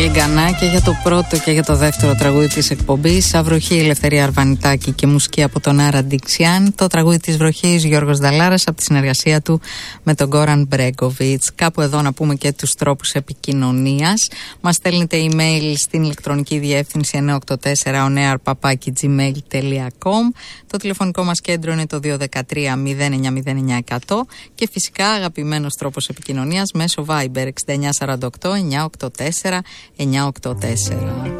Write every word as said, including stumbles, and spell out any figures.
Γαλλιγκανά και για το πρώτο και για το δεύτερο τραγούδι της εκπομπής. Αυροχή, Ελευθερία Αρβανιτάκη και μουσική από τον Άρα Ντιξιάν. Το τραγούδι της βροχής, Γιώργος Δαλάρας, από τη συνεργασία του με τον Γκόραν Μπρέγκοβιτς. Κάπου εδώ να πούμε και τους τρόπους επικοινωνίας. Μας στέλνετε email στην ηλεκτρονική διεύθυνση εννιά οκτώ τέσσερα onear παπάκι τζι μέιλ τελεία κομ. Το τηλεφωνικό μας κέντρο είναι το δύο ένα τρία μηδέν εννιά μηδέν εννιά εκατό και φυσικά αγαπημένος τρόπος επικοινωνίας μέσω Viber έξι εννιά τέσσερα οκτώ εννιά οκτώ τέσσερα εννιά οκτώ τέσσερα.